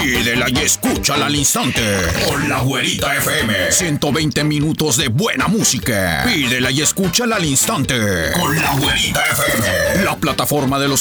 Pídela y escúchala al instante. Con la Güerita FM. 120 minutos de buena música. Pídela y escúchala al instante. Con la Güerita FM. La plataforma de los